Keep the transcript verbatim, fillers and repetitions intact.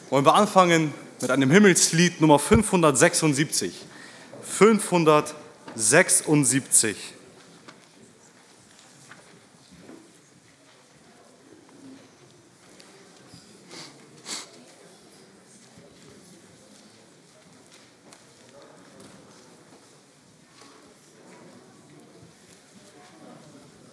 wollen wir anfangen mit einem Himmelslied Nummer fünfhundertsechsundsiebzig. fünfhundertsechsundsiebzig.